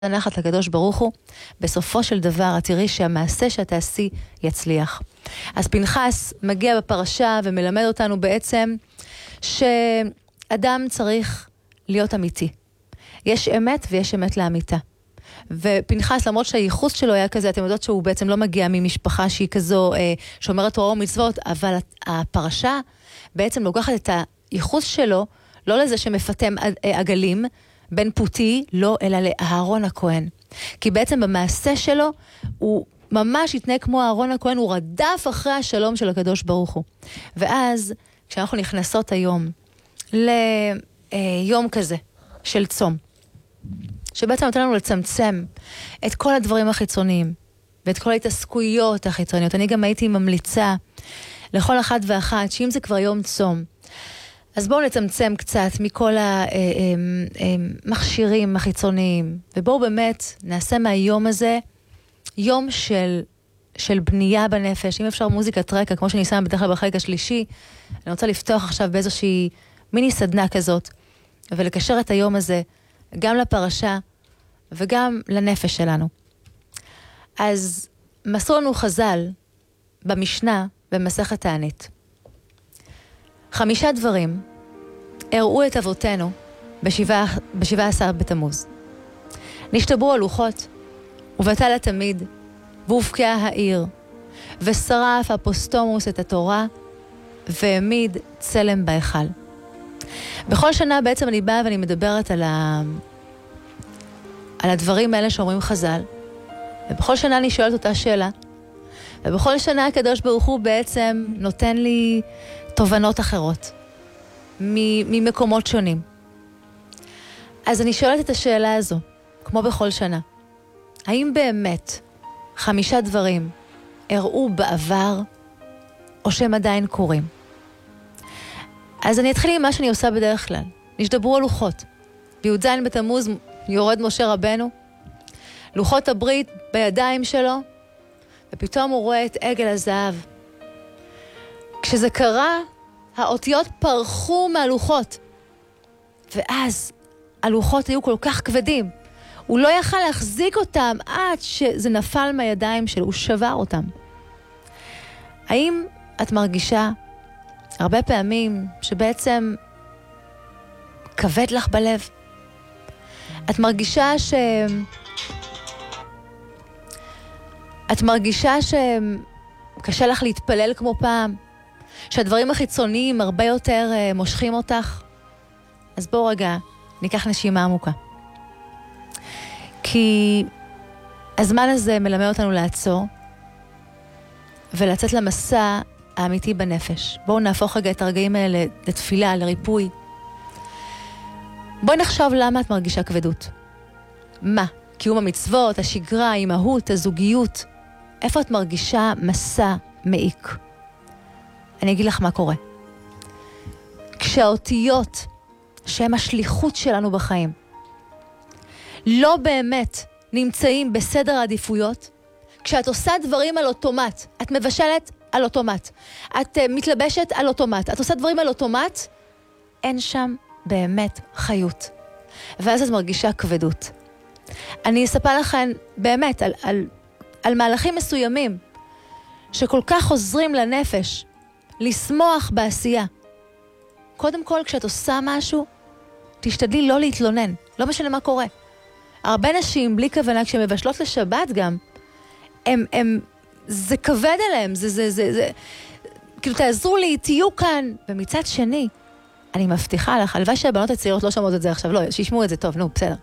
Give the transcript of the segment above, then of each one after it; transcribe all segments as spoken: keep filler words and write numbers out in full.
הנחת לקדוש ברוך הוא, בסופו של דבר את תראי שהמעשה שאת תעשי יצליח. אז פנחס מגיע בפרשה ומלמד אותנו בעצם שאדם צריך להיות אמיתי. יש אמת ויש אמת לאמיתה. ופנחס, למרות שהייחוס שלו היה כזה, אתם יודעות שהוא בעצם לא מגיע ממשפחה שהיא כזו אה, שומרת תורה ומצוות, אבל הפרשה בעצם לוקחת את הייחוס שלו, לא לזה שמפתם עגלים, בן פוטי, לא, אלא לאהרון הכהן. כי בעצם במעשה שלו, הוא ממש יתנהג כמו אהרון הכהן, הוא רדף אחרי השלום של הקדוש ברוך הוא. ואז, כשאנחנו נכנסות היום ליום כזה של צום, שבעצם נותן לנו לצמצם את כל הדברים החיצוניים, ואת כל ההתעסקויות החיצוניות. אני גם הייתי ממליצה לכל אחד ואחת, שאם זה כבר יום צום, אז בואו נצמצם קצת מכל המכשירים החיצוניים, ובואו באמת נעשה מהיום הזה יום של, של בנייה בנפש. אם אפשר מוזיקת רקע, כמו שאני שמה בדרך כלל בחלק השלישי, אני רוצה לפתוח עכשיו באיזושהי מיני סדנה כזאת, ולקשר את היום הזה גם לפרשה וגם לנפש שלנו. אז מסרו לנו חז"ל במשנה במסכת תענית. חמישה דברים הראו את אבותינו בשבעה, בשבעה עשר בתמוז. נשתברו הלוחות, ובטל התמיד, והובקעה העיר, ושרף אפוסטומוס את התורה, והעמיד צלם בהיכל. בכל שנה בעצם אני באה ואני מדברת על, ה... על הדברים האלה שאומרים חז"ל, ובכל שנה אני שואלת אותה שאלה, ובכל שנה הקדוש ברוך הוא בעצם נותן לי תובנות אחרות, ממקומות שונים. אז אני שואלת את השאלה הזו, כמו בכל שנה, האם באמת חמישה דברים הראו בעבר, או שהם עדיין קורים? אז אני אתחיל עם מה שאני עושה בדרך כלל. נשדברו הלוחות. בי"ז בתמוז יורד משה רבנו, לוחות הברית בידיים שלו, ופתאום הוא רואה את עגל הזהב. כשזה קרה, האותיות פרחו מהלוחות. ואז הלוחות היו כל כך כבדים. הוא לא יכל להחזיק אותם עד שזה נפל מהידיים שלו, הוא שבר אותם. האם את מרגישה הרבה פעמים שבעצם כבד לך בלב? את מרגישה ש... את מרגישה שקשה לך להתפלל כמו פעם? שהדברים החיצוניים הרבה יותר uh, מושכים אותך? אז בואו רגע, ניקח נשימה עמוקה. כי הזמן הזה מלמד אותנו לעצור, ולצאת למסע האמיתי בנפש. בואו נהפוך רגע את הרגעים האלה לתפילה, לריפוי. בואי נחשוב למה את מרגישה כבדות. מה? קיום המצוות, השגרה, האימהות, הזוגיות. איפה את מרגישה מסע מעיק? אני אגיד לך מה קורה. כשהאותיות שהן השליחות שלנו בחיים לא באמת נמצאים בסדר העדיפויות, כשאת עושה דברים על אוטומט, את מבשלת על אוטומט, את uh, מתלבשת על אוטומט, את עושה דברים על אוטומט, אין שם באמת חיות. ואז את מרגישה כבדות. אני אספר לכם באמת על, על, על מהלכים מסוימים שכל כך עוזרים לנפש לשמוח בעשייה. קודם כל, כשאת עושה משהו, תשתדלי לא להתלונן, לא משנה מה קורה. הרבה נשים בלי כוונה, כשהן מבשלות לשבת גם, הם, הם, זה כבד עליהם, זה, זה, זה, זה, כאילו תעזרו לי, תהיו כאן. ומצד שני, אני מבטיחה לך, הלוואי שהבנות הצעירות לא שמעות את זה עכשיו, לא, שישמעו את זה טוב, נו, בסדר.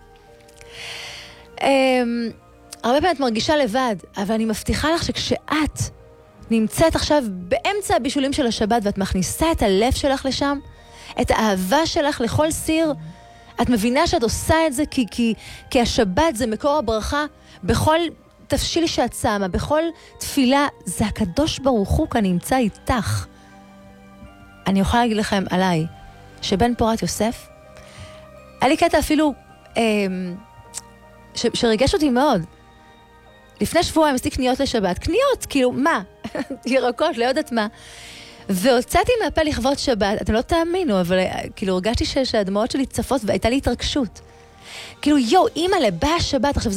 הרבה פעמים את מרגישה לבד, אבל אני מבטיחה לך שכשאת נמצאת עכשיו באמצע הבישולים של השבת, ואת מכניסה את הלב שלך לשם, את האהבה שלך לכל סיר, את מבינה שאת עושה את זה כי, כי, כי השבת זה מקור הברכה, בכל תפשיל שאת שמה, בכל תפילה, זה הקדוש ברוך הוא כאן נמצא איתך. אני יכולה להגיד לכם עליי, שבן פורת יוסף, היה לי קטע אפילו אה, ש, שרגש אותי מאוד. לפני שבועיים עשיתי קניות לשבת. קניות, כאילו, מה? ירקות, לא יודעת מה. והוצאתי מהפה לכבוד שבת. אתם לא תאמינו, אבל כאילו הרגשתי שהדמעות שלי צפות והייתה לי התרגשות. כאילו, יו, אימא לבא השבת. עכשיו,